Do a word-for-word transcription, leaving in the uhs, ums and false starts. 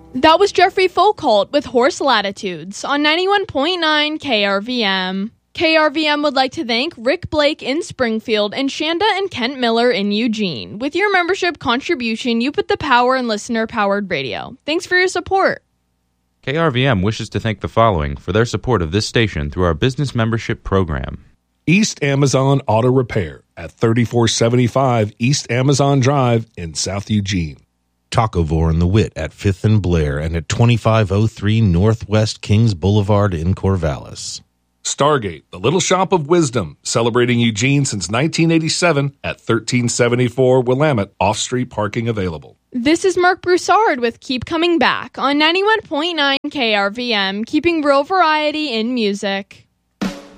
That was Jeffrey Folkholt with Horse Latitudes on ninety-one point nine K R V M. K R V M would like to thank Rick Blake in Springfield and Shanda and Kent Miller in Eugene. With your membership contribution, you put the power in listener-powered radio. Thanks for your support. K R V M wishes to thank the following for their support of this station through our business membership program. East Amazon Auto Repair at thirty-four seventy-five East Amazon Drive in South Eugene. Tacovore and the Wit at fifth and Blair and at twenty-five oh three Northwest Kings Boulevard in Corvallis. Stargate, the Little Shop of Wisdom, celebrating Eugene since nineteen eighty-seven at thirteen seventy-four Willamette, off-street parking available. This is Mark Broussard with Keep Coming Back on ninety-one point nine K R V M, keeping real variety in music.